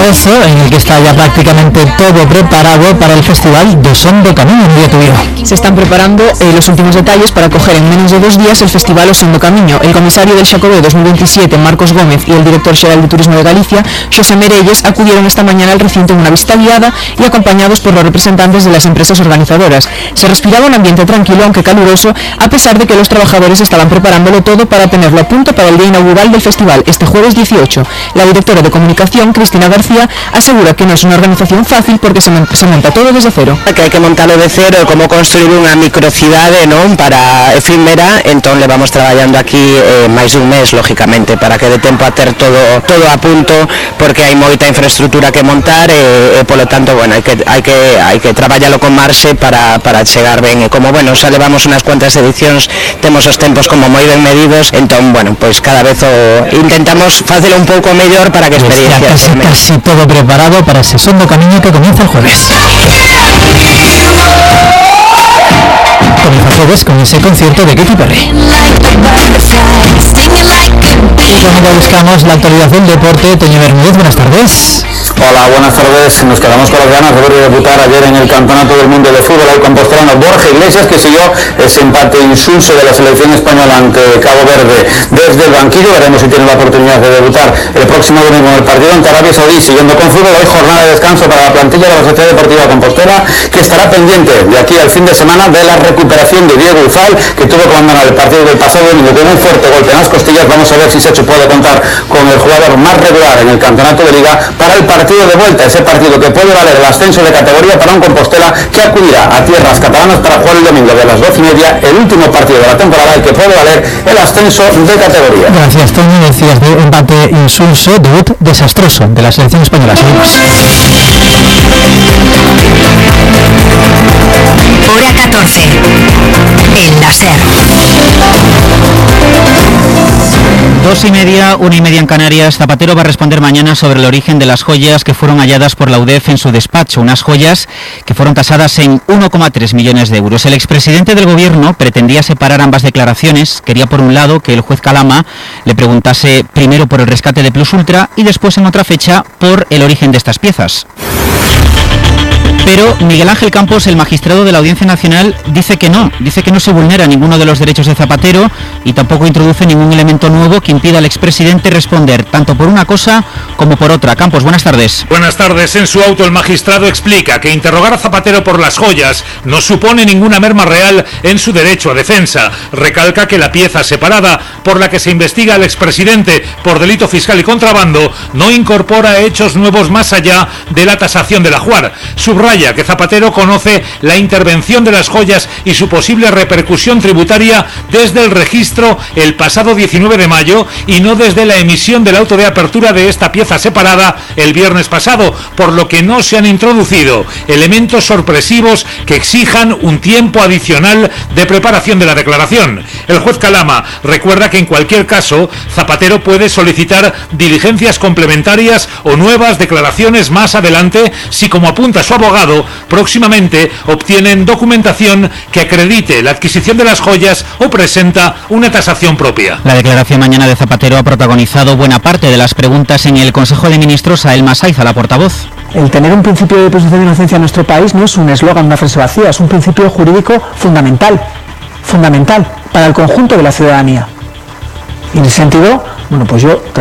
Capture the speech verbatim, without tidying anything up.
Pozo, en el que está ya prácticamente todo preparado para el festival de Son do Camiño en Biotubío. Se están preparando eh, los últimos detalles para acoger en menos de dos días el festival O Son do Camiño. El comisario del Xacobeo dos mil veintisiete, Marcos Gómez, y el director xeral de Turismo de Galicia, Xosé Merelles, acudieron esta mañana al recinto en una visita guiada y acompañados por los representantes de las empresas organizadoras. Se respiraba un ambiente tranquilo, aunque caluroso, a pesar de que los trabajadores estaban preparándolo todo para tenerlo a punto para el día inaugural del festival, este jueves dieciocho. La directora de comunicación, Cristina García, asegura que no es una organización fácil porque se, se monta todo desde cero. Que hai que montarlo de cero, como construir unha microcidade, non, para efímera. Entón le vamos traballando aquí eh, máis dun mes, lógicamente, para que dé tempo a ter todo todo a punto, porque hai moita infraestructura que montar e, e polo tanto, bueno, hai que hai que hai que traballalo con marxe para para chegar ben. E como, bueno, xa levamos unas cuantas edicións, temos os tempos como moi ben medidos, entón, bueno, pois cada vez o intentamos facelo un pouco mellor para que a experiencia pues ya casi, casi todo preparado para ese Son do Camiño que comienza el jueves. Comienza el jueves con ese concierto de Katy Perry. Y con ello buscamos la actualidad del deporte. Toño Bermúdez, buenas tardes. Hola, buenas tardes. Nos quedamos con las ganas de ver y debutar ayer en el Campeonato del Mundo de Fútbol al compostelano Borja Iglesias, que siguió ese empate insulso de la selección española ante Cabo Verde desde el banquillo. Veremos si tiene la oportunidad de debutar el próximo domingo en el partido ante Arabia Saudí. Siguiendo con fútbol, hay jornada de descanso para la plantilla de la Sociedad Deportiva Compostela, que estará pendiente de aquí al fin de semana de la recuperación de Diego Uzal, que tuvo que abandonar el partido del pasado domingo con un fuerte golpe en las costillas. Vamos a ver si Secho puede contar con el jugador más regular en el Campeonato de Liga para el partido de vuelta, ese partido que puede valer el ascenso de categoría para un Compostela que acudirá a tierras catalanas para jugar el domingo de las doce y media, el último partido de la temporada y que puede valer el ascenso de categoría. Gracias, Toño. Decías de empate insulso, debut desastroso de la selección española. Seguimos. Hora catorce. El láser. Dos y media, una y media en Canarias. Zapatero va a responder mañana sobre el origen de las joyas que fueron halladas por la U D E F en su despacho. Unas joyas que fueron tasadas en uno coma tres millones de euros. El expresidente del gobierno pretendía separar ambas declaraciones. Quería, por un lado, que el juez Calama le preguntase primero por el rescate de Plus Ultra y después, en otra fecha, por el origen de estas piezas. Pero Miguel Ángel Campos, el magistrado de la Audiencia Nacional, dice que no, dice que no se vulnera ninguno de los derechos de Zapatero y tampoco introduce ningún elemento nuevo que impida al expresidente responder tanto por una cosa como por otra. Campos, buenas tardes. Buenas tardes. En su auto el magistrado explica que interrogar a Zapatero por las joyas no supone ninguna merma real en su derecho a defensa. Recalca que la pieza separada por la que se investiga al expresidente por delito fiscal y contrabando no incorpora hechos nuevos más allá de la tasación del ajuar. Subraya que Zapatero conoce la intervención de las joyas y su posible repercusión tributaria desde el registro el pasado diecinueve de mayo y no desde la emisión del auto de apertura de esta pieza separada el viernes pasado, por lo que no se han introducido elementos sorpresivos que exijan un tiempo adicional de preparación de la declaración. El juez Calama recuerda que en cualquier caso Zapatero puede solicitar diligencias complementarias o nuevas declaraciones más adelante si, como apunta su abogado, próximamente obtienen documentación que acredite la adquisición de las joyas o presenta una tasación propia. La declaración mañana de Zapatero ha protagonizado buena parte de las preguntas en el Consejo de Ministros a Elma Saiz, a la portavoz. El tener un principio de presunción de inocencia en nuestro país no es un eslogan, una frase vacía, es un principio jurídico fundamental, fundamental para el conjunto de la ciudadanía. Y en ese sentido, bueno, pues yo